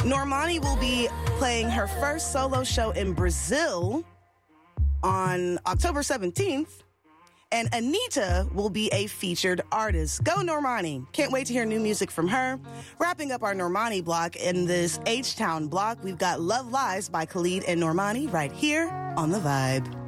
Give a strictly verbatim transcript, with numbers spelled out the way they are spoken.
Normani will be playing her first solo show in Brazil on October seventeenth. And Anita will be a featured artist. Go Normani. Can't wait to hear new music from her. Wrapping up our Normani block in this H-Town block, we've got Love Lies by Khalid and Normani right here on The Vibe.